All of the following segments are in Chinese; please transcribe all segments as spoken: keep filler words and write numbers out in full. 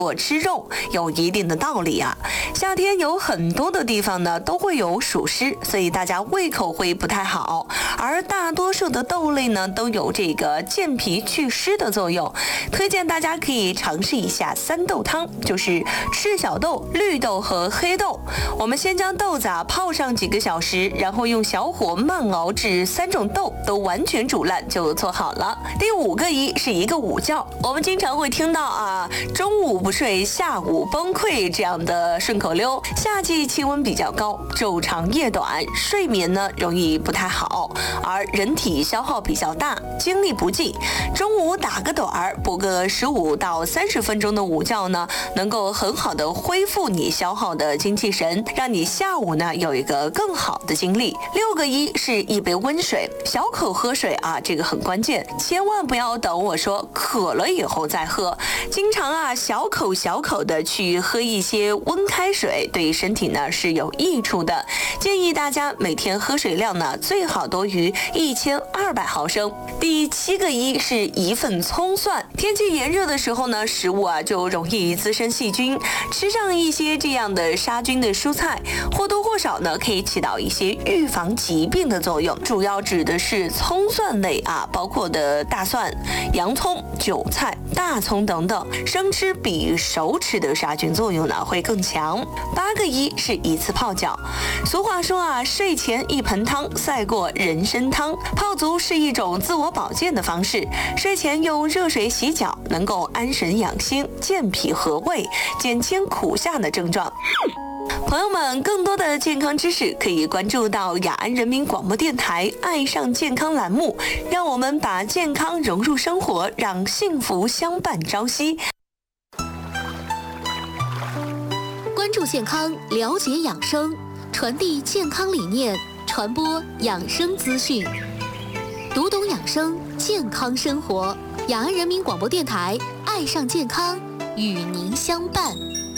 我吃肉有一定的道理啊。夏天有很多的地方呢都会有暑湿，所以大家胃口会不太好。而大多数的豆类呢都有这个健脾祛湿的作用，推荐大家可以尝试一下三豆汤，就是赤小豆、绿豆和黑豆。我们先将豆子啊泡上几个小时，然后用小火慢熬至三种豆都完全煮烂就做好了。第五个一是一个午觉，我们经常会听到啊中午不睡下午崩溃这样的顺口溜。夏季气温比较高，昼长夜短，睡眠呢容易不太好，而人体消耗比较大，精力不济。中午打个盹儿，补个十五到三十分钟的午觉呢，能够很好的恢复你消耗的精气神，让你下午呢有一个更好的精力。六个一是一杯温水，小口喝水啊，这个很关键，千万不要等我说渴了以后再喝。经常啊小口小口的去喝一些温开水，对身体呢是有益处的。建议大家每天喝水量呢最好多于一千二百毫升。第七个一是一份葱蒜。天气炎热的时候呢，食物啊就容易滋生细菌，吃上一些这样的杀菌的蔬菜，或多或少呢可以起到一些预防疾病的作用。主要指的是葱蒜类啊，包括的大蒜、洋葱、韭菜、大葱等等，生吃比熟吃的杀菌作用呢会更强。八个一是一次泡脚。俗话说啊，睡前一盆汤赛过人参汤。泡足是一种自我保健的方式，睡前用热水洗脚，能够安神养心、健脾和胃，减轻苦夏的症状。朋友们，更多的健康知识可以关注到雅安人民广播电台爱上健康栏目，让我们把健康融入生活，让幸福相伴朝夕。 关注健康，了解养生，传递健康理念，传播养生资讯，读懂养生，健康生活。雅安人民广播电台爱上健康，与您相伴。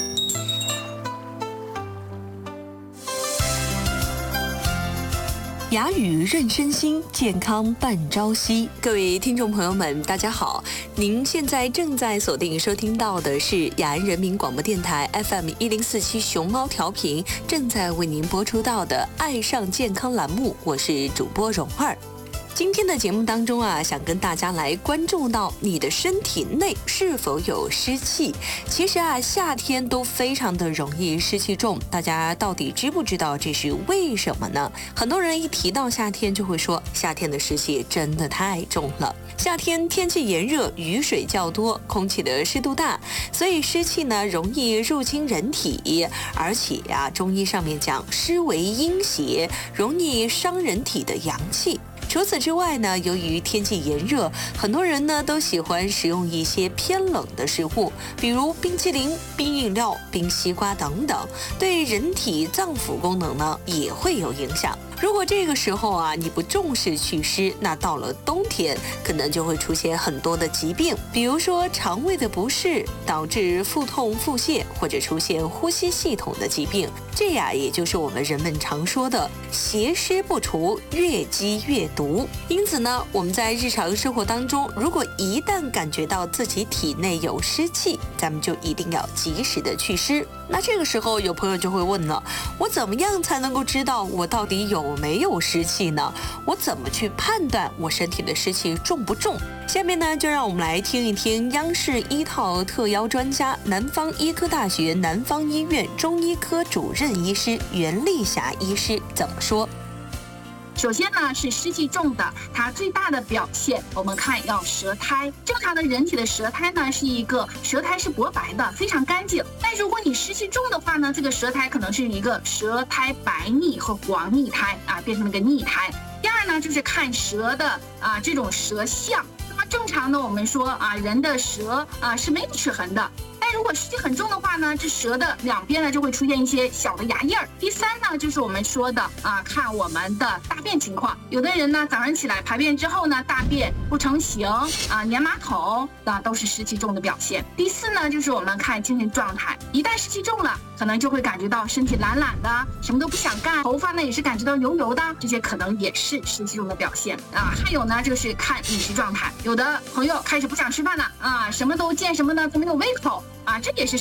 雅语润身心，健康伴朝夕。各位听众朋友们，大家好！您现在正在锁定收听到的是雅安人民广播电台 F M 一零四七熊猫调频，正在为您播出到的《爱上健康》栏目，我是主播蓉儿。今天的节目当中啊，想跟大家来关注到你的身体内是否有湿气。其实啊，夏天都非常的容易湿气重，大家到底知不知道这是为什么呢？很多人一提到夏天就会说，夏天的湿气真的太重了。夏天天气炎热，雨水较多，空气的湿度大，所以湿气呢容易入侵人体，而且啊，中医上面讲湿为阴邪，容易伤人体的阳气。除此之外呢，由于天气炎热，很多人呢都喜欢食用一些偏冷的食物，比如冰淇淋、冰饮料、冰西瓜等等，对人体脏腑功能呢也会有影响。如果这个时候啊你不重视祛湿，那到了冬天可能就会出现很多的疾病，比如说肠胃的不适，导致腹痛、腹泻，或者出现呼吸系统的疾病。这呀也就是我们人们常说的邪湿不除，越积越毒。因此呢，我们在日常生活当中，如果一旦感觉到自己体内有湿气，咱们就一定要及时的祛湿。那这个时候有朋友就会问了，我怎么样才能够知道我到底有没有湿气呢？我怎么去判断我身体的湿气重不重？下面呢，就让我们来听一听央视一套特邀专家、南方医科大学南方医院中医科主任医师袁丽霞医师怎么说。 首先呢，是湿气重的，它最大的表现，我们看要舌苔。正常的人体的舌苔呢，是一个舌苔是薄白的，非常干净。但如果你湿气重的话呢，这个舌苔可能是一个舌苔白腻和黄腻苔啊，变成了个腻苔。第二呢，就是看舌的啊这种舌象。那么正常的我们说啊，人的舌啊是没有齿痕的。但如果湿气很重的话呢，这舌的两边呢就会出现一些小的牙印儿。第三呢，就是我们说的啊，看我们的大便情况。有的人呢早上起来排便之后呢，大便不成形啊，粘马桶啊，都是湿气重的表现。第四呢，就是我们看精神状态，一旦湿气重了，可能就会感觉到身体懒懒的，什么都不想干，头发呢也是感觉到油油的，这些可能也是湿气重的表现啊。还有呢，就是看饮食状态，有的朋友开始不想吃饭了啊，什么都见什么呢都没有胃口。啊，这也是